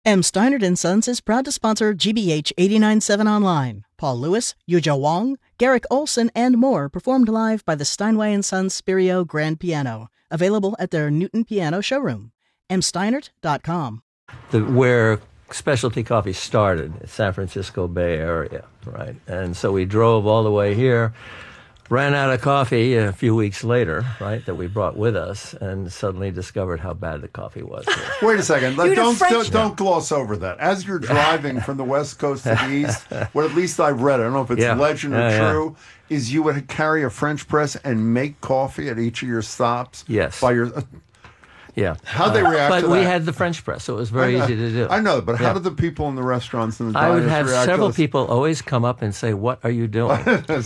M. Steinert & Sons is proud to sponsor GBH 89.7 Online. Paul Lewis, Yuja Wong, Garrick Olson, and more performed live by the Steinway & Sons Spirio Grand Piano. Available at their Newton Piano showroom. msteinert.com. Where specialty coffee started, San Francisco Bay Area, right? And so we drove all the way here, ran out of coffee a few weeks later, right, that we brought with us, and suddenly discovered how bad the coffee was here. Wait a second. Don't gloss over that. As you're driving from the West Coast to the East, what at least I've read, I don't know if it's legend or true, is you would carry a French press and make coffee at each of your stops? Yes. By your... Yeah. How'd they react to that? But we had the French press, so it was very easy to do. I know, but how did the people in the restaurants and the diners I would have react several to people always come up and say, "What are you doing?"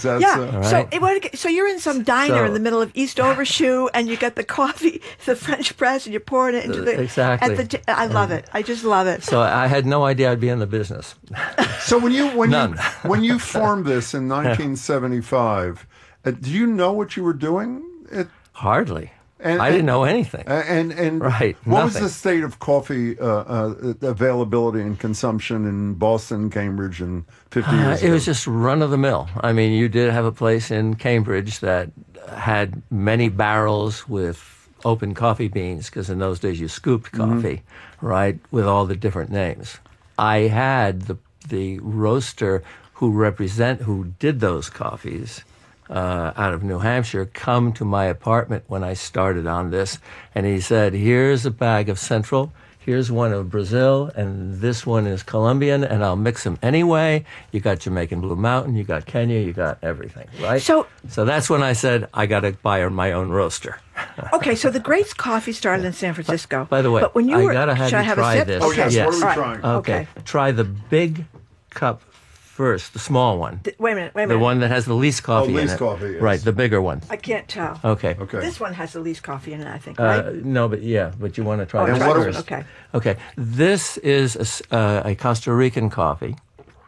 So you're in some diner in the middle of East Overshoe, and you get the coffee, the French press, and you're pouring it into the... Exactly. I love it. I just love it. So I had no idea I'd be in the business. So when you formed this in 1975, do you know what you were doing? Hardly. I didn't know anything. And right, what was the state of coffee availability and consumption in Boston, Cambridge, and 50 years ago? It was just run-of-the-mill. I mean, you did have a place in Cambridge that had many barrels with open coffee beans, because in those days you scooped coffee, right, with all the different names. I had the roaster who did those coffees out of New Hampshire come to my apartment when I started on this, and he said, "Here's a bag of Central, here's one of Brazil, and this one is Colombian, and I'll mix them anyway. You got Jamaican Blue Mountain, you got Kenya, you got everything, right?" So that's when I said, I got to buy my own roaster. Okay, so the Greats Coffee started in San Francisco. By the way, but when you I got to have you try this. Oh, yes. What are we trying? Okay. Try the big cup first, the small one. Wait a minute. The one that has the least coffee in it. Least coffee, yes. Right, the bigger one. I can't tell. Okay. This one has the least coffee in it, I think, right? No, but you want to try this first. Okay. Okay. This is a Costa Rican coffee.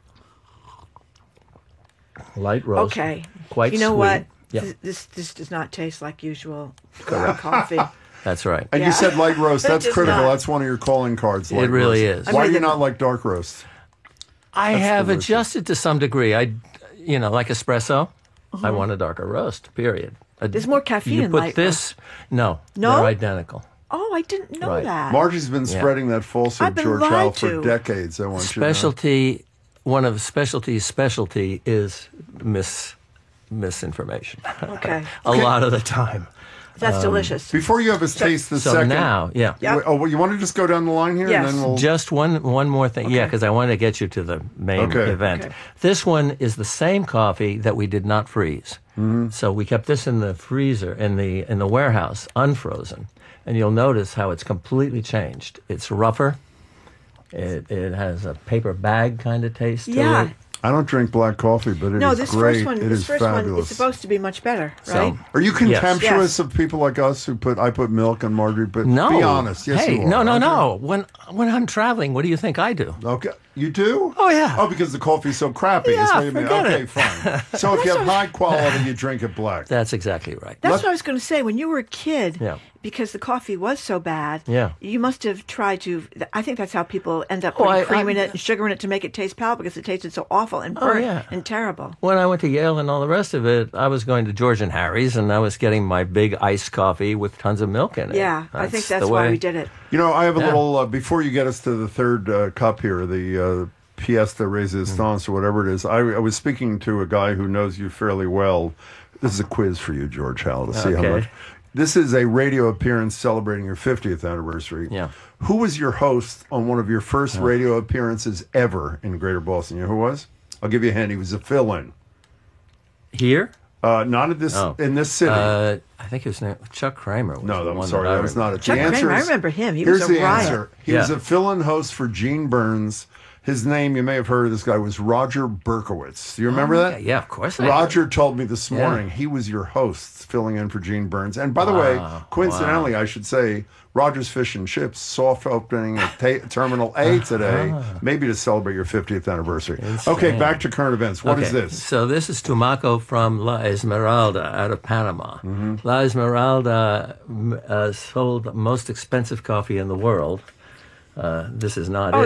Light roast. Okay. Quite You know sweet. what? Yeah. This does not taste like usual coffee. That's right. And you said light roast. That's critical. Not. That's one of your calling cards. It really is. Why do you not like dark roast? I have adjusted to some degree. Like espresso, I want a darker roast, period. There's more caffeine in light roast. No, they're identical. Oh, I didn't know that. Margie's been spreading that falsehood, George Howell, for decades. I want Specialty, you to know. one of specialty's specialty is misinformation. Okay. A lot of the time. That's delicious. Before you have us taste the second. So now, Oh, you want to just go down the line here? Yes. And then we'll... Just one more thing. Okay. Yeah, because I want to get you to the main event. Okay. This one is the same coffee that we did not freeze. Mm-hmm. So we kept this in the freezer, in the warehouse, unfrozen. And you'll notice how it's completely changed. It's rougher. It has a paper bag kind of taste to it. I don't drink black coffee, but it is great. This first one is supposed to be much better, right? So, are you contemptuous of people like us who put milk on Marjorie? But no, be honest. Yes, you are. No. When I'm traveling, what do you think I do? Okay, you do? Oh yeah. Oh, because the coffee's so crappy. Yeah, That's what you mean. forget it. Fine. So if you have high quality, you drink it black. That's exactly right. That's what I was going to say. When you were a kid, because the coffee was so bad, you must have tried to. I think that's how people end up putting cream in it and sugar in it to make it taste palatable, because it tasted so awful and burnt and terrible. When I went to Yale and all the rest of it, I was going to George and Harry's, and I was getting my big iced coffee with tons of milk in it. Yeah, I think that's why we did it. You know, I have a little, before you get us to the third cup here, the pièce de résistance or whatever it is, I was speaking to a guy who knows you fairly well. This is a quiz for you, George Howell, to see how much. This is a radio appearance celebrating your 50th anniversary. Yeah. Who was your host on one of your first radio appearances ever in Greater Boston? You know who was? I'll give you a hint. He was a fill-in. Here? Not at this in this city. I think his name Chuck Kramer. No, I'm sorry, that was not it. Chuck Kramer, I remember him. He was a the riot. answer. He was a fill-in host for Gene Burns. His name, you may have heard of this guy, was Roger Berkowitz. Do you remember that? Yeah, of course. Roger told me this morning he was your host filling in for Gene Burns. And by the way, coincidentally, I should say, Roger's Fish and Chips soft opening at Terminal A today, maybe to celebrate your 50th anniversary. Insane. Okay, back to current events. What is this? So this is Tumaco from La Esmeralda out of Panama. Mm-hmm. La Esmeralda sold the most expensive coffee in the world. This is not it.